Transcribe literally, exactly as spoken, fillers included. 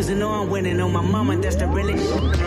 losing or I'm winning on my mama, that's the realest.